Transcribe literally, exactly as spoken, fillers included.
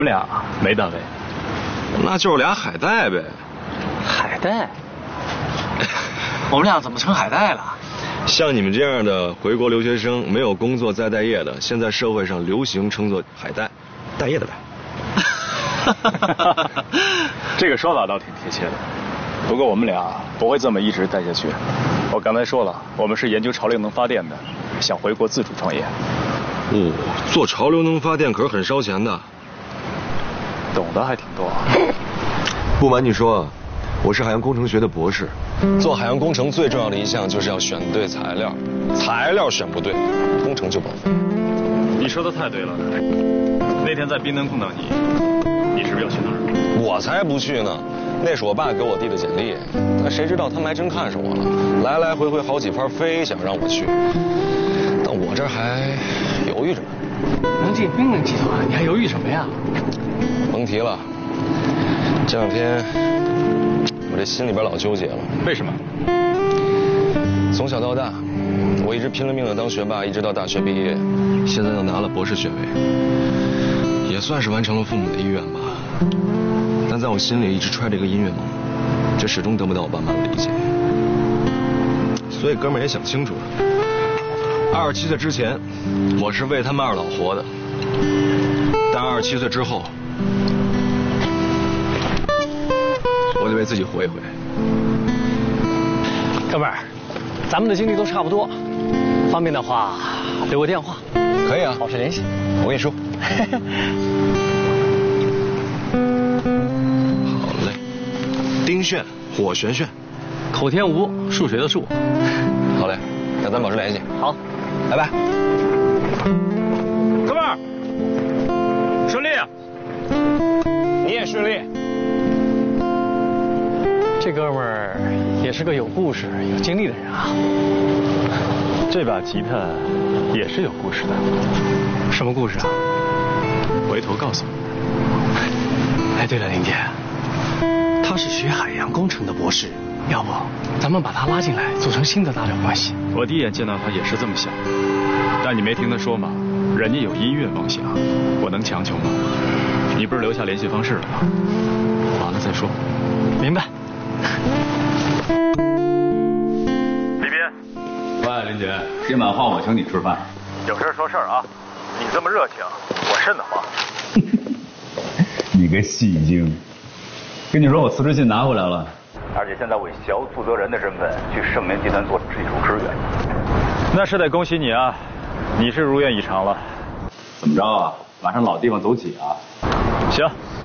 们俩没单位， 那就是俩海带呗。 海带？我们俩怎么成海带了？ 像你们这样的回国留学生，没有工作再待业的，现在社会上流行称作海带，待业的呗。 这个说法倒挺贴切的。不过我们俩不会这么一直待下去。我刚才说了，我们是研究潮流能发电的，想回国自主创业。 哦，做潮流能发电可是很烧钱的。 懂得还挺多。 不瞒你说，我是海洋工程学的博士。做海洋工程最重要的一项就是要选对材料，材料选不对，工程就报废。 你说的太对了。那天在滨能碰到你，你是不是要去那儿？ 我才不去呢，那是我爸给我递的简历，但谁知道他们还真看上我了，来来回回好几番，非想让我去，但我这还犹豫着呢。 能进滨能集团，你还犹豫什么呀？ 甭提了，这两天我这心里边老纠结了。 为什么？ 从小到大，我一直拼了命的当学霸，一直到大学毕业，现在又拿了博士学位，也算是完成了父母的遗愿吧。但在我心里一直揣着一个音乐梦，这始终得不到我爸妈的理解。所以哥们儿也想清楚了，二十七岁之前，我是为他们二老活的，但二十七岁之后，我得为自己活一回。 哥们儿，咱们的经历都差不多，方便的话留个电话。 可以啊， 保持联系。 我跟你说。好嘞，丁炫，火旋旋， 口天吴，数学的数。 好嘞，那咱保持联系。 好， 拜拜。 哥们儿，顺利啊！ 你也顺利。 这哥们儿也是个有故事、有经历的人啊。 这把吉他也是有故事的。 什么故事啊？ 回头告诉你。 哎，对了，林姐，他是学海洋工程的博士，要不咱们把他拉进来，组成新的大表关系？ 我第一眼见到他也是这么想，但你没听他说吗？人家有音乐梦想，我能强求吗？你不是留下联系方式了吗？完了再说。 明白。 李斌， 喂，林姐，今晚换我请你吃饭。 有事说事儿啊！你这么热情，我瘆得慌。 你个戏精！跟你说，我辞职信拿回来了， 而且现在我以小组负责人的身份去盛年集团做技术支援。 那是得恭喜你啊！你是如愿以偿了。 怎么着啊？晚上老地方走起啊？ 行，